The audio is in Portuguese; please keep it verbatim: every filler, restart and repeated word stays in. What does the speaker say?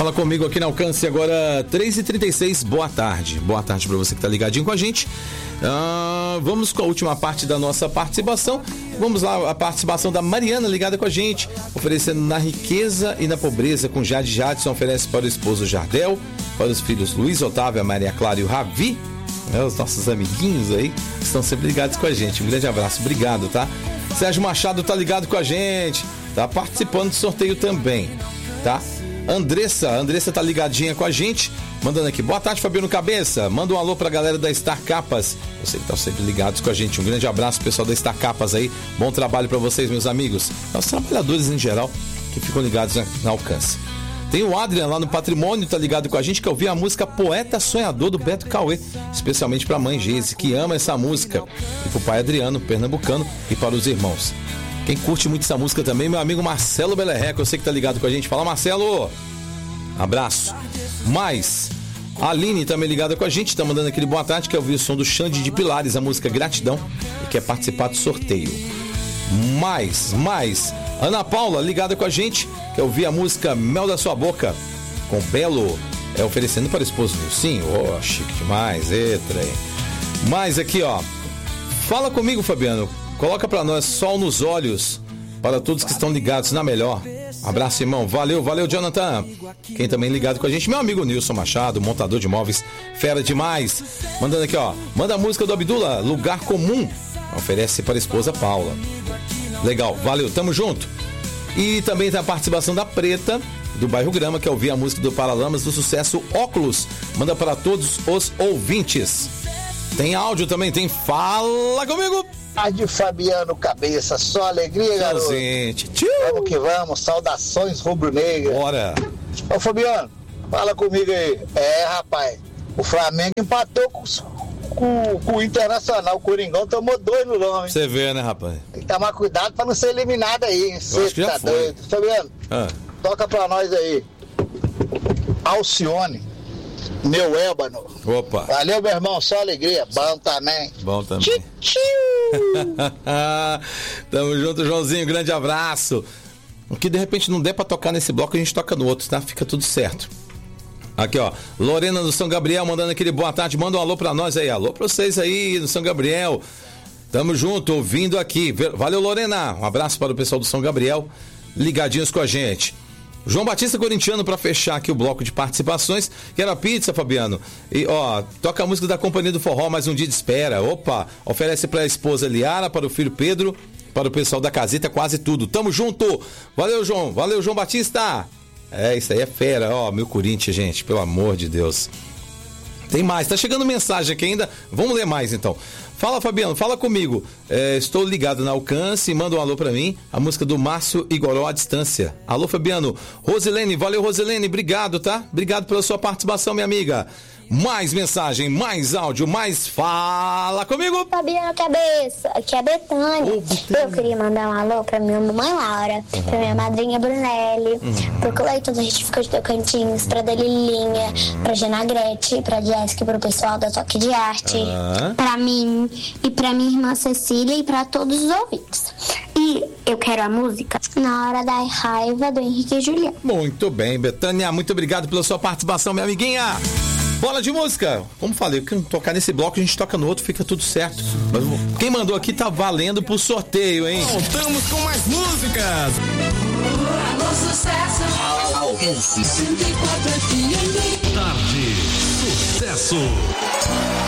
Fala comigo aqui na Alcance agora, três e trinta e seis, boa tarde. Boa tarde para você que tá ligadinho com a gente. Uh, vamos com a última parte da nossa participação. Vamos lá, a participação da Mariana ligada com a gente, oferecendo na riqueza e na pobreza com Jade Jadson, oferece para o esposo Jardel, para os filhos Luiz Otávio, a Maria Clara e o Ravi, né, os nossos amiguinhos aí, que estão sempre ligados com a gente. Um grande abraço, obrigado, tá? Sérgio Machado tá ligado com a gente, tá participando do sorteio também, tá? Andressa, Andressa tá ligadinha com a gente, mandando aqui, boa tarde, Fabiano Cabeça, manda um alô pra galera da Star Capas, eu sei que estão sempre ligados com a gente, um grande abraço pessoal da Star Capas aí, bom trabalho pra vocês, meus amigos, aos trabalhadores em geral que ficam ligados na, na Alcance. Tem o Adrian lá no Patrimônio, tá ligado com a gente, que ouviu a música Poeta Sonhador do Beto Cauê, especialmente pra mãe Geise, que ama essa música, e pro pai Adriano, pernambucano, e para os irmãos. Quem curte muito essa música também, meu amigo Marcelo Belerreco, eu sei que tá ligado com a gente. Fala, Marcelo! Abraço. Mais, a Aline também ligada com a gente, tá mandando aquele boa tarde, que é ouvir o som do Xande de Pilares, a música Gratidão, e quer participar do sorteio. Mais, mais, Ana Paula ligada com a gente, quer ouvir a música Mel da Sua Boca, com Belo, é oferecendo para o esposo Nilcinho. Oh, chique demais, e trem. Mais aqui, ó. Fala comigo, Fabiano. Coloca pra nós Sol nos Olhos, para todos que estão ligados na melhor. Abraço, irmão. Valeu, valeu, Jonathan. Quem também ligado com a gente, meu amigo Nilson Machado, montador de móveis, fera demais. Mandando aqui, ó. Manda a música do Abdullah, Lugar Comum. Oferece para a esposa Paula. Legal, valeu, tamo junto. E também tem a participação da Preta, do bairro Grama, que é ouvir a música do Paralamas do sucesso Óculos. Manda para todos os ouvintes. Tem áudio também, tem Fala Comigo. Tarde, Fabiano Cabeça, só alegria, garoto. Gente, vamos que vamos, saudações rubro-negras. Bora. Ô, Fabiano, fala comigo aí. É, rapaz, o Flamengo empatou com, com, com o Internacional, o Coringão tomou dois no nome. Você vê, né, rapaz? Tem que tomar cuidado pra não ser eliminado aí. Você tá foi. doido. Fabiano, ah. toca pra nós aí. Alcione. Meu ébano. Opa. Valeu, meu irmão, só alegria. Bom também. Bom também. Tchiu. Tamo junto, Joãozinho. Grande abraço. O que de repente não der pra tocar nesse bloco, a gente toca no outro, tá? Fica tudo certo. Aqui, ó. Lorena do São Gabriel mandando aquele boa tarde. Manda um alô pra nós aí. Alô pra vocês aí do São Gabriel. Tamo junto, ouvindo aqui. Valeu, Lorena. Um abraço para o pessoal do São Gabriel. Ligadinhos com a gente. João Batista Corintiano, para fechar aqui o bloco de participações. Quero a pizza, Fabiano. E, ó, toca a música da Companhia do Forró, Mais um Dia de Espera. Opa, oferece para a esposa Liara, para o filho Pedro, para o pessoal da casita, quase tudo. Tamo junto. Valeu, João. Valeu, João Batista. É, isso aí é fera. Ó, meu Corinthians, gente, pelo amor de Deus. Tem mais, tá chegando mensagem aqui ainda. Vamos ler mais, então. Fala, Fabiano, fala comigo. É, estou ligado na Alcance, manda um alô pra mim. A música do Márcio Igoró à distância. Alô, Fabiano. Rosilene, valeu, Rosilene, obrigado, tá? Obrigado pela sua participação, minha amiga. Mais mensagem, mais áudio, mais Fala Comigo. Fabiano Cabeça, aqui é a Betânia. Oh, eu queria mandar um alô pra minha mamãe Laura, uhum. pra minha madrinha Brunelli, uhum. pro Cleiton da Retifica de Tocantins, pra Delilinha, uhum. pra Genagrete, pra Jéssica e pro pessoal da Toque de Arte, uhum. pra mim e pra minha irmã Cecília e pra todos os ouvintes. E eu quero a música Na Hora da Raiva, do Henrique e Juliano. Muito bem, Betânia, muito obrigado pela sua participação, minha amiguinha. Bola de música. Como falei, quem tocar nesse bloco, a gente toca no outro, fica tudo certo. Mas quem mandou aqui tá valendo pro sorteio, hein? Voltamos com mais músicas. Alô, sucesso. Tarde, sucesso.